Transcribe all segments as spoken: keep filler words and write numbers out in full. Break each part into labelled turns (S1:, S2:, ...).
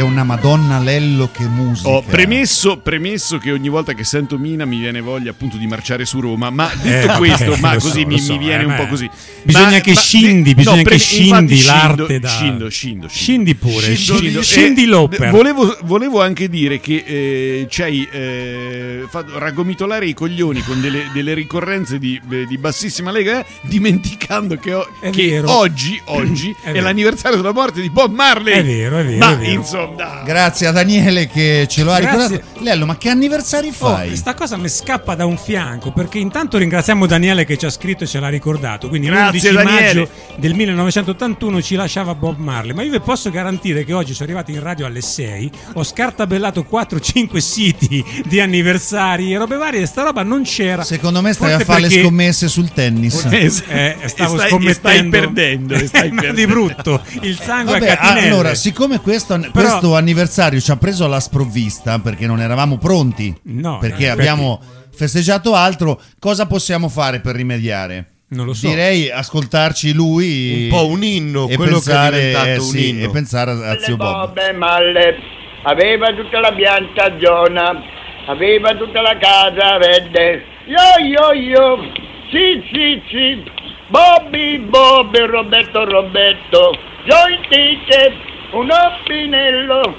S1: è una Madonna Lello che musica.
S2: Ho premesso, premesso che ogni volta che sento Mina mi viene voglia appunto di marciare su Roma, ma detto
S3: Eh,
S2: questo,
S3: eh,
S2: ma
S3: lo
S2: così
S3: so,
S2: mi,
S3: lo so,
S2: mi viene
S3: eh,
S2: un po'
S3: ma-
S2: così.
S3: Bisogna
S2: Ma-
S3: che
S2: ma-
S3: scindi,
S2: no,
S3: bisogna
S2: pre-
S3: che scindi
S2: infatti
S3: l'arte da...
S2: Scindo, scindo,
S3: Scindi pure,
S2: Scindo,
S3: scendi,
S2: scindo.
S3: scendi
S2: Eh,
S3: l'opera.
S2: Volevo, volevo anche dire che eh, ci hai eh, fatto raggomitolare i coglioni con delle, delle ricorrenze di, eh, di bassissima lega, eh, dimenticando che, ho-
S3: È
S2: che
S3: vero.
S2: oggi, oggi
S3: È
S2: è,
S3: vero.
S2: l'anniversario della morte di Bob Marley.
S3: È vero, è vero,
S2: Ma
S3: è vero.
S2: insomma, dai.
S1: Grazie a Daniele che ce lo ha
S3: Grazie.
S1: ricordato. Lello, ma che anniversari
S3: Oh,
S1: fai?
S3: sta cosa mi scappa da un fianco, perché intanto ringraziamo Daniele che ci ha scritto e ce l'ha ricordato. Quindi
S2: Grazie,
S3: l'undici
S2: Daniele.
S3: maggio del millenovecentottantuno ci lasciava Bob Marley. Ma io vi posso garantire che oggi sono arrivato in radio alle sei, ho scartabellato quattro cinque siti di anniversari e robe varie, e sta roba non c'era.
S1: Secondo me stai
S3: Forse
S1: a fare
S3: perché-
S1: le scommesse sul tennis.
S2: Eh,
S3: Eh, stavo
S2: e stai,
S3: scommettendo
S2: e stai perdendo, e stai
S3: ma
S2: perdendo.
S3: di brutto il sangue
S1: Vabbè,
S3: a catinelle.
S1: allora, siccome questo,
S3: Però-
S1: questo anniversario ci ha preso alla sprovvista perché non eravamo pronti,
S3: No,
S1: perché
S3: eh,
S1: abbiamo festeggiato altro, cosa possiamo fare per rimediare?
S3: Non lo so.
S1: Direi ascoltarci lui
S4: Un po' un inno,
S1: e
S4: quello
S1: pensare,
S4: che è diventato
S1: eh,
S4: un
S1: sì,
S4: inno.
S1: e pensare a, a zio Bob.
S5: Bobbe Malle aveva tutta la piantagione, aveva tutta la casa verde. Io io io, sì sì sì, Bobby Bobby, Roberto Roberto, joystick, uno spinello,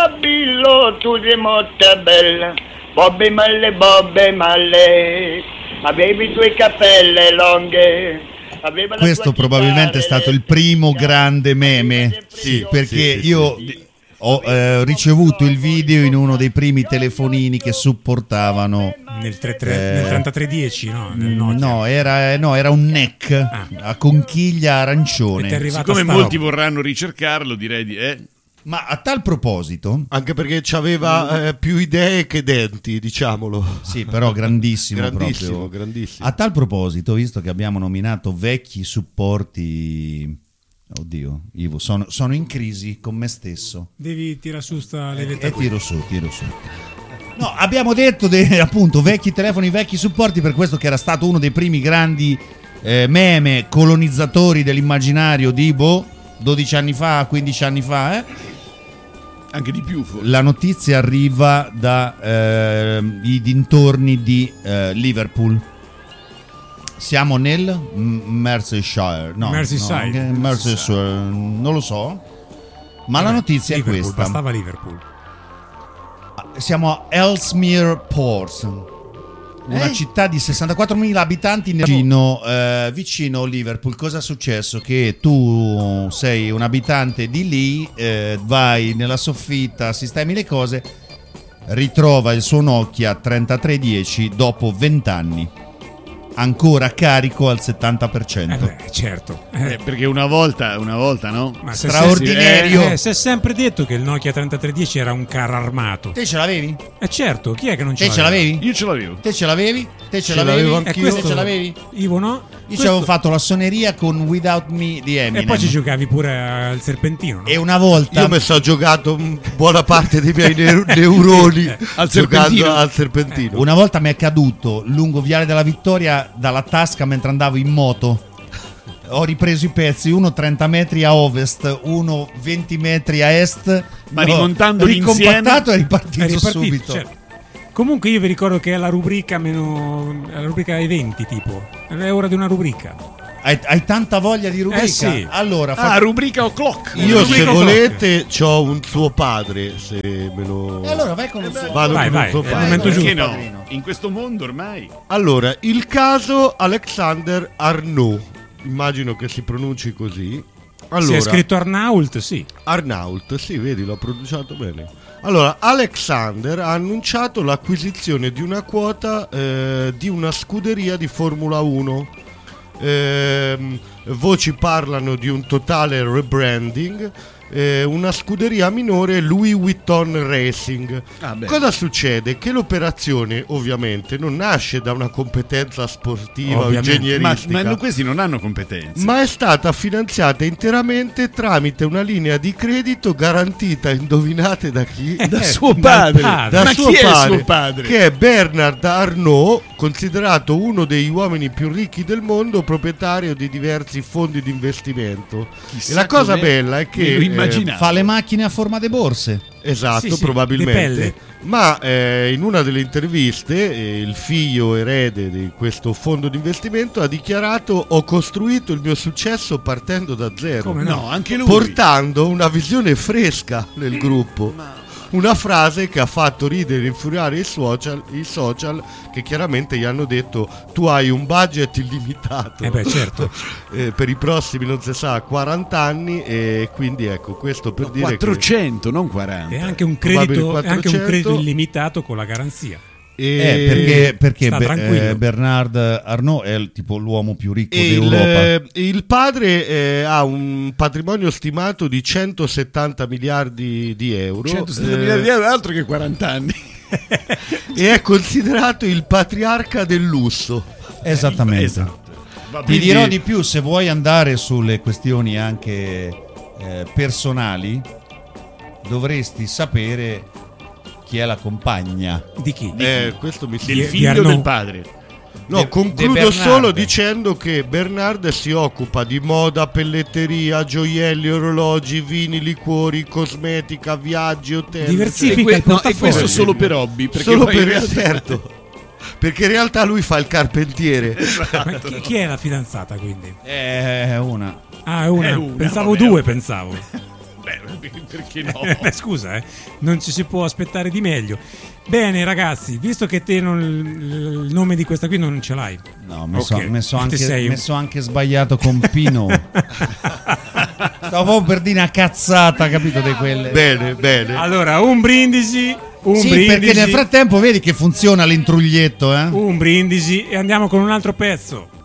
S5: abillo, tu sei molto bella. Bobbe Malle, Bobbe Malle, avevi i tuoi capelle lunghe. aveva la
S1: Questo
S5: tua
S1: probabilmente è
S5: chitarra
S1: stato il primo
S5: elettrica,
S1: grande meme,
S5: aveva
S1: sì,
S5: sempre
S1: perché
S4: sì, sì,
S1: io
S4: sì.
S1: ho eh, ricevuto il video in uno dei primi telefonini che supportavano.
S3: Nel, tre- tre-
S1: Eh,
S3: nel trentatré dieci, no? Nel Nokia.
S1: No, era, no, era un neck
S3: Ah.
S1: a conchiglia
S3: E ti è
S1: arancione.
S3: arrivata
S2: Siccome
S3: sta
S2: molti
S3: roba.
S2: vorranno ricercarlo, direi di eh.
S1: Ma a tal proposito,
S4: Anche perché c'aveva eh, più idee che denti, diciamolo.
S1: sì, però grandissimo,
S4: Grandissimo,
S1: proprio.
S4: grandissimo.
S1: A tal proposito, visto che abbiamo nominato vecchi supporti, oddio, Ivo, sono, sono in crisi con me stesso.
S3: Devi tirare su sta
S1: E
S3: levetta qui.
S1: tiro su, tiro su. No, abbiamo detto de- appunto vecchi telefoni, vecchi supporti, per questo che era stato uno dei primi grandi eh, meme colonizzatori dell'immaginario di boh, dodici anni fa, quindici anni fa, eh?
S2: Anche di più forse.
S1: La notizia arriva dai dintorni di eh, Liverpool. Siamo nel M- Merseyside, no,
S3: Merseyside.
S1: no, che- Merseyside, non lo so. Ma la notizia è
S3: Liverpool,
S1: questa.
S3: Bastava Liverpool.
S1: Siamo a Ellesmere Port, una
S3: Eh?
S1: città di sessantaquattromila abitanti vicino, eh, vicino Liverpool. Cosa è successo? Che tu sei un abitante di lì, eh, vai nella soffitta, sistemi le cose, ritrova il suo Nokia trentatré dieci dopo venti anni, ancora carico al settanta per
S3: Eh
S1: cento.
S3: beh, certo.
S2: Eh,
S3: Eh,
S2: perché una volta, una volta, no?
S3: ma se-
S1: straordinario.
S3: Eh, si è sempre detto che il Nokia trentatré dieci era un carro armato.
S1: Te ce l'avevi?
S3: Eh certo, chi è che non ce
S1: Te ce
S3: l'aveva?
S1: l'avevi?
S2: Io ce l'avevo.
S1: Te ce l'avevi? Te ce
S4: Ce
S1: l'avevi?
S4: l'avevo
S3: E
S4: anch'io.
S3: questo-
S1: Te ce l'avevi?
S3: Ivo no?
S1: Io ci
S3: Questo-
S1: avevo fatto la suoneria con Without Me di Eminem.
S3: E poi ci giocavi pure al serpentino, no?
S1: E una volta
S4: Io mi sono giocato mm, buona parte dei miei neur- neuroni
S2: Al
S4: giocando
S2: serpentino.
S4: al serpentino.
S1: Una volta mi è caduto lungo Viale della Vittoria dalla tasca mentre andavo in moto. Ho ripreso i pezzi, uno trenta metri a ovest, uno venti metri a est.
S2: Ma
S1: L'ho
S2: rimontandoli
S1: ricompattato
S2: insieme?
S1: e ripartito,
S3: È ripartito,
S1: subito.
S3: certo. Comunque io vi ricordo che è la rubrica meno la rubrica eventi, tipo. È ora di una rubrica.
S1: Hai, hai tanta voglia di rubrica?
S3: Eh sì.
S1: Allora, fa-
S2: Ah, rubrica o'clock.
S4: Io se
S3: Rubrica
S4: volete c'ho un suo padre, se me lo...
S1: E allora vai con il suo.
S4: Vado
S3: Vai,
S4: con
S3: vai,
S4: un suo
S3: è il
S4: padre.
S3: momento
S2: Perché
S3: giusto.
S2: no?
S1: Padrino.
S2: In questo mondo ormai.
S4: Allora, il caso Alexander Arnault, immagino che si pronunci così. Allora,
S3: Se è scritto Arnault, sì.
S4: Arnault, sì, vedi, l'ho pronunciato bene. Allora, Alexander ha annunciato l'acquisizione di una quota eh, di una scuderia di Formula uno. Ehm, voci parlano di un totale rebranding. eh, una scuderia minore, Louis Vuitton Racing.
S2: Ah, beh.
S4: Cosa succede? Che l'operazione ovviamente non nasce da una competenza sportiva o
S3: Ovviamente.
S2: Ma,
S4: ingegneristica,
S2: ma questi non hanno competenze.
S4: ma è stata finanziata interamente tramite una linea di credito garantita, indovinate da chi?
S2: da
S3: Eh,
S2: suo
S3: dal
S2: padre.
S3: padre.
S4: Da
S2: Ma
S4: suo
S2: chi è
S4: padre,
S2: suo padre?
S4: che è Bernard Arnault, considerato uno degli uomini più ricchi del mondo, proprietario di diversi fondi di investimento.
S2: Chissà
S4: E la cosa
S2: com'è.
S4: bella è
S2: Me
S4: che
S2: lo immaginavo.
S1: Fa le macchine a forma di borse.
S4: Esatto,
S3: Sì, sì,
S4: probabilmente.
S3: di pelle.
S4: Ma eh, in una delle interviste eh, il figlio erede di questo fondo di investimento ha dichiarato: ho costruito il mio successo partendo da zero.
S3: Come
S2: No,
S3: no?
S2: anche lui.
S4: Portando una visione fresca nel gruppo. Una frase che ha fatto ridere e infuriare i social, i social che chiaramente gli hanno detto: tu hai un budget illimitato
S3: Eh beh, certo.
S4: eh, per i prossimi non si sa quaranta anni, e quindi ecco, questo per dire
S2: quattrocento, non quaranta.
S3: E anche un
S4: Probabile
S3: credito, e anche un
S4: quattrocento.
S3: credito illimitato con la garanzia.
S4: che
S1: Eh, perché perché
S3: sta
S1: Be-
S3: tranquillo.
S1: eh, Bernard Arnault è il, tipo l'uomo più ricco
S4: E il,
S1: d'Europa.
S4: eh, il padre eh, ha un patrimonio stimato di centosettanta miliardi di euro,
S2: centosettanta
S4: eh,
S2: miliardi di euro, altro che quaranta anni.
S4: e è considerato il patriarca del lusso.
S1: Esattamente.
S2: Esatto. Va
S1: Ti
S2: bene.
S1: dirò di più, se vuoi andare sulle questioni anche eh, personali, dovresti sapere chi è la compagna.
S3: Di chi?
S4: Eh, questo mi
S2: Del
S3: Di- di
S2: figlio
S3: Arnaud.
S2: del padre.
S4: No,
S1: De-
S4: concludo
S1: De Bernard.
S4: solo dicendo che Bernard si occupa di moda, pelletteria, gioielli, orologi, vini, liquori, cosmetica, viaggi, hotel.
S3: Diversifica
S2: E, que-
S3: il
S2: no, e
S3: portafoglio.
S2: questo solo per hobby. Perché
S4: Solo
S2: poi in
S4: per
S2: realtà-
S4: certo. Perché in realtà lui fa il carpentiere.
S3: Ma chi, chi è la fidanzata quindi?
S1: È una.
S3: Ah, è una.
S2: È una,
S3: pensavo
S2: vabbè,
S3: due,
S2: vabbè.
S3: pensavo.
S2: Beh, perché no?
S3: Beh, scusa, eh, non ci si può aspettare di meglio. Bene, ragazzi, visto che te non, il nome di questa qui non ce l'hai.
S1: No, mi
S3: Ok.
S1: so, mi so
S3: Te
S1: anche,
S3: sei-
S1: mi so anche sbagliato con Pino. Stavo per dire una cazzata, capito, di quelle.
S4: Bene, bene.
S3: Allora, un brindisi, un
S1: Sì,
S3: brindisi,
S1: perché nel frattempo vedi che funziona l'intruglietto, eh?
S3: un brindisi e andiamo con un altro pezzo.